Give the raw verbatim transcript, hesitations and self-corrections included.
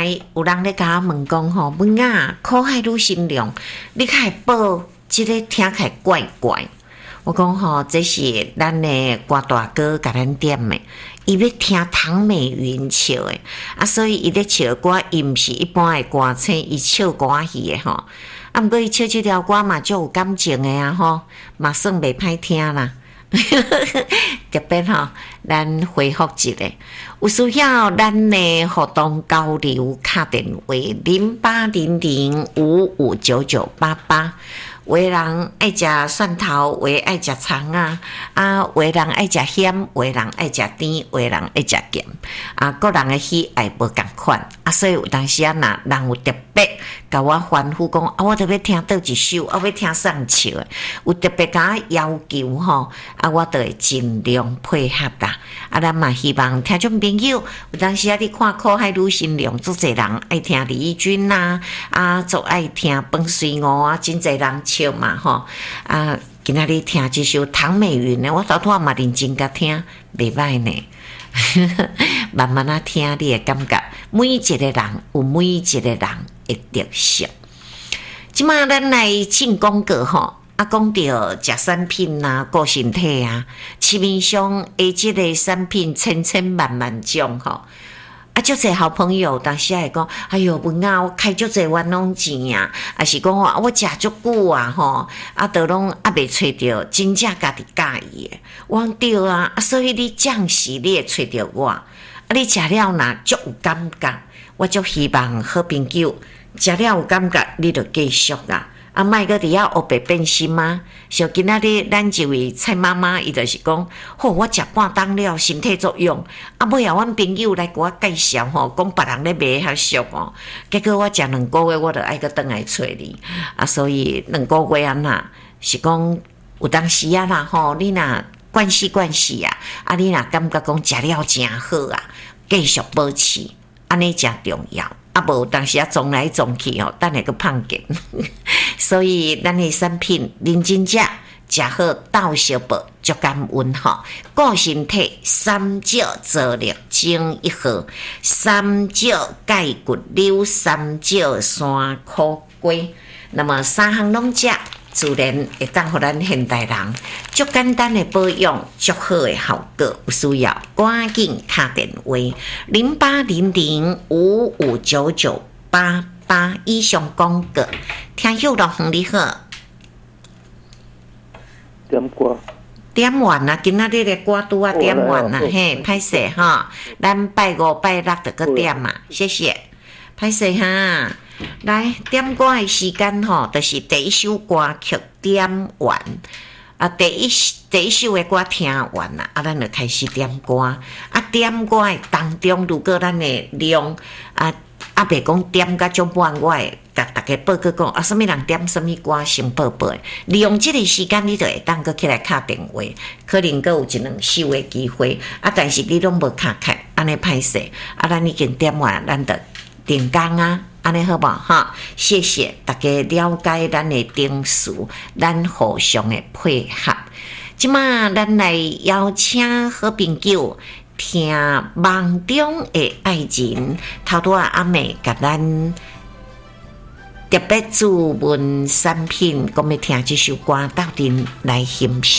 来有人咧甲我问讲吼，文啊，苦海女神龙，你开报即个听起来怪怪。我讲吼，这是咱的歌大哥甲咱点的，伊要听唐美云唱的，啊，所以伊咧唱歌，伊毋是一般的歌星，伊唱歌戏的吼。啊，毋过伊唱即条歌嘛，足有感情的啊吼，嘛算袂歹听啦。特别吼，咱回复一下，有需要咱的互动交流，打电话零八零零五五九九八八。有的人爱食蒜头，有的爱食葱啊，啊，有的人爱食咸，有的人爱食甜，有的人爱食咸，啊，个人的喜爱无共款，啊，所以有当时啊，若人有特别甲我吩咐讲，啊，我特别听倒一首，啊，要听上笑的，有特别甲我要求吼，啊，我都会尽量配合啦。啊，咱嘛希望听众朋友，有当时啊，你看苦海女神龙，足侪人爱听李翊君呐，啊，足爱听饭水鹅啊，真侪人笑嘛吼，啊，今仔日听这首唐美云的，我头拄仔嘛认真甲听，袂歹呢。慢慢啊听，你会感觉每一个人有每一个人的特色。即马咱来进广告吼。啊，讲到食产品啊，顾身体啊，市面上的即个产品千千万万种吼。啊，足侪好朋友当时会讲，哎哟，文啊，我开足侪冤枉钱啊，啊是讲哦，我食足久啊吼，啊都拢啊未找着真正家己介意的。我讲对啊，啊所以你暂时你会找着我，啊你食了若足有感觉，我足希望好朋友食了有感觉，你就继续啦。啊，莫个伫遐黑白变心啊！像今仔日咱一位蔡妈妈，伊就是讲，吼、哦，我食半当了，身体作用。啊，尾啊，阮朋友来甲我介绍吼，讲别人咧卖较俗哦。结果我食两个月，我就爱个倒来找你。啊，所以两个月啊呐，是讲有当时啊啦吼，你若关系关系啊，啊，你若感觉讲食了真好啊，继续保持，安尼真重要。啊，无当时啊，撞来撞去吼，等下个胖见。所以咱的产品认真食，食好到小宝足感恩吼。顾身体，三椒做力精一盒，三椒钙骨溜，三椒山苦龟。那么三项拢食，自然会当互咱现代人足简单的保养，足好的效果。有需要赶紧打电话零八零零五五九九八八以上广告。听友老兄你好， 点歌点完啊，今仔日的歌拄啊点完啊，嘿，歹势哈，咱拜五拜六就个点嘛，谢谢，歹势哈。来点歌的时间吼，就是第一首歌曲点完，啊，第一第一首的歌听完啦，啊，咱就开始点歌。啊，点歌的当中，如果咱的量啊啊，别讲点甲中半，我会甲大家报告讲啊，什么人点什么歌先报报的。利用这个时间，你就会当个起来敲电话，可能阁有一两首的机会。啊，但是你拢无敲开，安尼歹势。啊，咱已经点完，咱就定工啊。安尼好无哈？谢谢大家了解咱的定数，咱互相的配合。即马咱来邀请好朋友听梦中的爱情，头拄啊阿妹甲咱特别注文产品，讲要听这首歌，到底来欣赏。